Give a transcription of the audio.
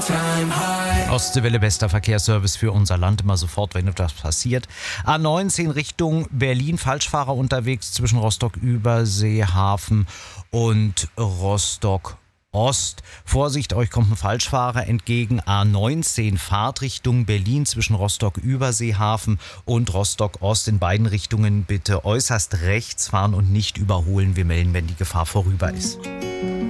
Ostseewelle, bester Verkehrsservice für unser Land, immer sofort, wenn etwas passiert. A19 Richtung Berlin, Falschfahrer unterwegs zwischen Rostock-Überseehafen und Rostock-Ost. Vorsicht, euch kommt ein Falschfahrer entgegen. A19 Fahrtrichtung Berlin zwischen Rostock-Überseehafen und Rostock-Ost. In beiden Richtungen bitte äußerst rechts fahren und nicht überholen. Wir melden, wenn die Gefahr vorüber ist.